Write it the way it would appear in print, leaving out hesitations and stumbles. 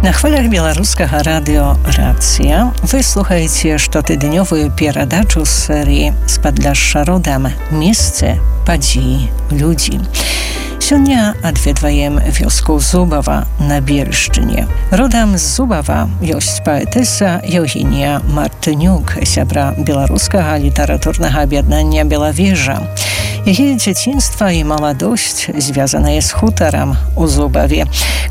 На хвалях беларускага радыё «Рацыя» вы слухаеце штотыднёвую перадачу з серыі «З падляшша родам. Месцы, падзеі, людзі». Сёння адведваем вёску Зубава на Бельшчыне. Родам з Зубава ёсць паэтэса Еўгенія Мартынюк, сябра беларускага літаратурнага аб'яднання «Белавежа». Яе дзяцінства і маладосць звязаныя з хутарам у Зубаве.